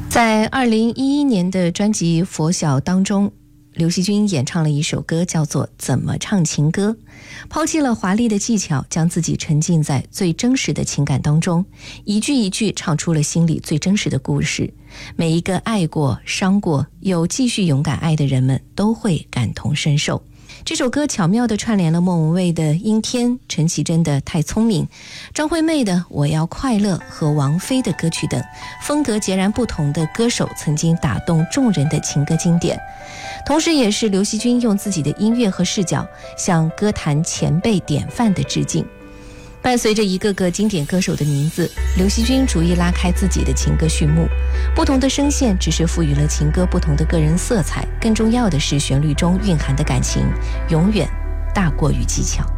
在2011年的专辑《佛晓》当中，刘惜君演唱了一首歌，叫做《怎么唱情歌》，抛弃了华丽的技巧，将自己沉浸在最真实的情感当中，一句一句唱出了心里最真实的故事。每一个爱过、伤过又继续勇敢爱的人们都会感同身受。这首歌巧妙地串联了莫文蔚的《阴天》、陈绮贞的《太聪明》、张惠妹的《我要快乐》和王菲的歌曲等，风格截然不同的歌手曾经打动众人的情歌经典，同时也是刘惜君用自己的音乐和视角向歌坛前辈典范的致敬。伴随着一个个经典歌手的名字，刘惜君逐一拉开自己的情歌序幕。不同的声线只是赋予了情歌不同的个人色彩，更重要的是旋律中蕴含的感情永远大过于技巧。